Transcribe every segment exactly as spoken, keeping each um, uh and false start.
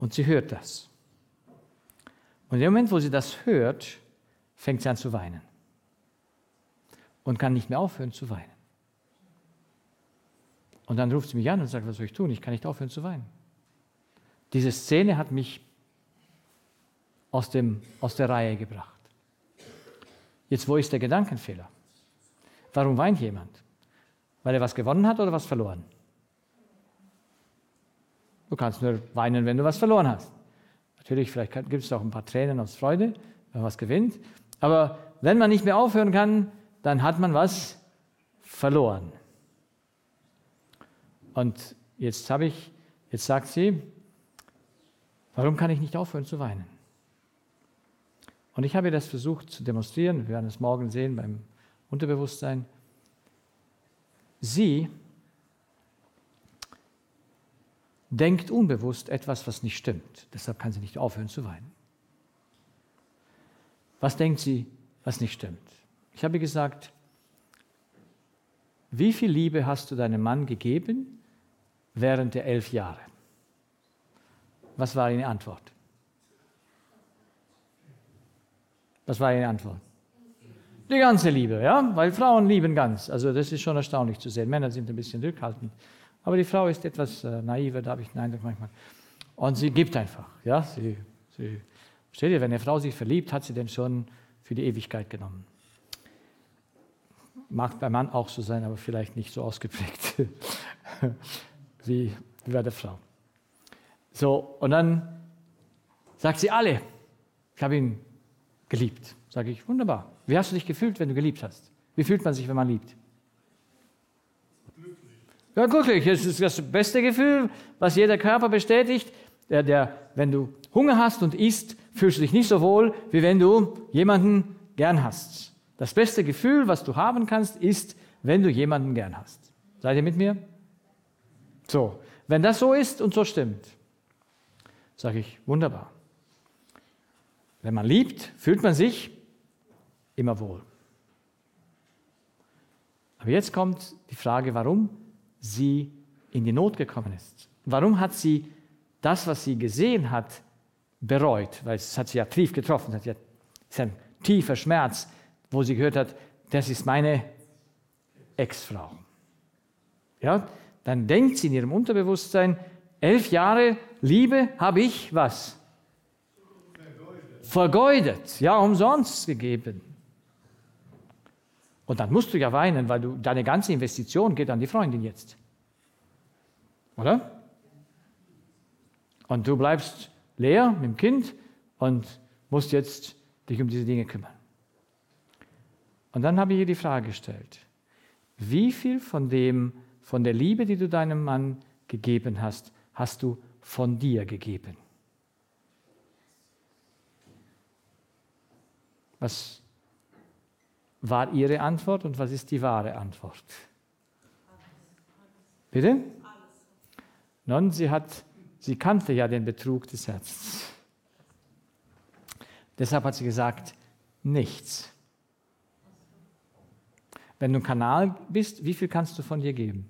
Und sie hört das. Und im Moment, wo sie das hört, fängt sie an zu weinen. Und kann nicht mehr aufhören zu weinen. Und dann ruft sie mich an und sagt, was soll ich tun? Ich kann nicht aufhören zu weinen. Diese Szene hat mich aus, dem, aus der Reihe gebracht. Jetzt, wo ist der Gedankenfehler? Warum weint jemand? Weil er was gewonnen hat oder was verloren? Du kannst nur weinen, wenn du was verloren hast. Natürlich, vielleicht gibt es auch ein paar Tränen aus Freude, wenn man was gewinnt. Aber wenn man nicht mehr aufhören kann, dann hat man was verloren. Und jetzt habe ich, jetzt sagt sie, warum kann ich nicht aufhören zu weinen? Und ich habe ihr das versucht zu demonstrieren, wir werden es morgen sehen beim Unterbewusstsein. Sie denkt unbewusst etwas, was nicht stimmt. Deshalb kann sie nicht aufhören zu weinen. Was denkt sie, was nicht stimmt? Ich habe gesagt, wie viel Liebe hast du deinem Mann gegeben während der elf Jahre? Was war ihre Antwort? Was war ihre Antwort? Die ganze Liebe, ja, weil Frauen lieben ganz. Also das ist schon erstaunlich zu sehen. Männer sind ein bisschen zurückhaltend. Aber die Frau ist etwas äh, naiver, da habe ich den Eindruck manchmal. Und sie gibt einfach. Ja? Sie, sie, versteht ihr, wenn eine Frau sich verliebt, hat sie den schon für die Ewigkeit genommen. Mag beim Mann auch so sein, aber vielleicht nicht so ausgeprägt wie, wie bei der Frau. So, und dann sagt sie alle, ich habe ihn geliebt. Sage ich, wunderbar. Wie hast du dich gefühlt, wenn du geliebt hast? Wie fühlt man sich, wenn man liebt? Ja, glücklich. Das ist das beste Gefühl, was jeder Körper bestätigt. Der, der, wenn du Hunger hast und isst, fühlst du dich nicht so wohl, wie wenn du jemanden gern hast. Das beste Gefühl, was du haben kannst, ist, wenn du jemanden gern hast. Seid ihr mit mir? So, wenn das so ist und so stimmt, sage ich, wunderbar. Wenn man liebt, fühlt man sich immer wohl. Aber jetzt kommt die Frage, warum sie in die Not gekommen ist. Warum hat sie das, was sie gesehen hat, bereut? Weil es hat sie ja tief getroffen. Es ist ein tiefer Schmerz, wo sie gehört hat, das ist meine Ex-Frau. Ja, dann denkt sie in ihrem Unterbewusstsein, elf Jahre Liebe habe ich was? Vergeudet. Vergeudet, ja, umsonst gegeben. Und dann musst du ja weinen, weil du, deine ganze Investition geht an die Freundin jetzt. Oder? Und du bleibst leer mit dem Kind und musst jetzt dich um diese Dinge kümmern. Und dann habe ich ihr die Frage gestellt, wie viel von dem, von der Liebe, die du deinem Mann gegeben hast, hast du von dir gegeben? Was war ihre Antwort und was ist die wahre Antwort? Bitte? Nun, sie hat, sie kannte ja den Betrug des Herzens. Deshalb hat sie gesagt, nichts. Wenn du ein Kanal bist, wie viel kannst du von dir geben?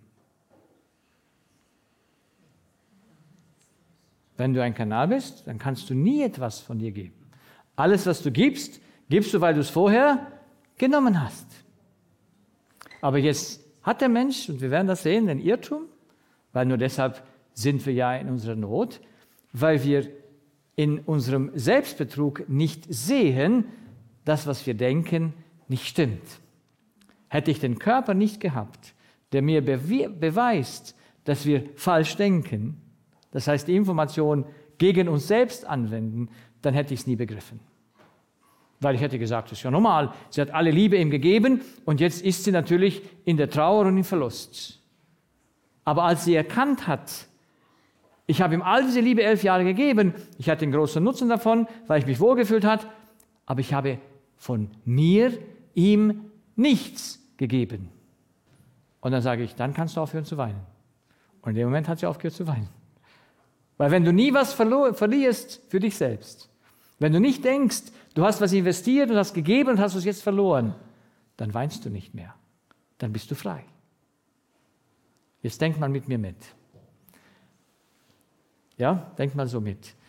Wenn du ein Kanal bist, dann kannst du nie etwas von dir geben. Alles, was du gibst, gibst du, weil du es vorher genommen hast. Aber jetzt hat der Mensch, und wir werden das sehen, den Irrtum, weil nur deshalb sind wir ja in unserer Not, weil wir in unserem Selbstbetrug nicht sehen, das, was wir denken, nicht stimmt. Hätte ich den Körper nicht gehabt, der mir bewe- beweist, dass wir falsch denken, das heißt die Information gegen uns selbst anwenden, dann hätte ich es nie begriffen. Weil ich hätte gesagt, das ist ja normal, sie hat alle Liebe ihm gegeben und jetzt ist sie natürlich in der Trauer und im Verlust. Aber als sie erkannt hat, ich habe ihm all diese Liebe elf Jahre gegeben, ich hatte den großen Nutzen davon, weil ich mich wohlgefühlt habe, aber ich habe von mir ihm nichts gegeben. Und dann sage ich, dann kannst du aufhören zu weinen. Und in dem Moment hat sie aufgehört zu weinen. Weil wenn du nie was verlo- verlierst für dich selbst, wenn du nicht denkst, du hast was investiert und hast gegeben und hast es jetzt verloren, dann weinst du nicht mehr. Dann bist du frei. Jetzt denkt man mit mir mit. Ja, denk mal so mit.